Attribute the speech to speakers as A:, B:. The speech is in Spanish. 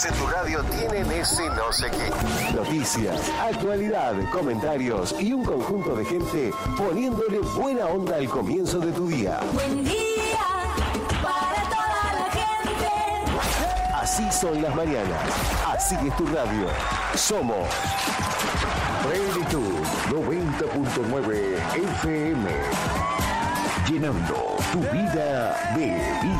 A: mañanas en tu radio tienen ese no sé qué. Noticias, actualidad, comentarios y un conjunto de gente poniéndole buena onda al comienzo de tu día.
B: Buen día para toda la gente.
A: Así son las mañanas. Así es tu radio. Somos
C: Plenitud 90.9 FM. Llenando tu vida de vida.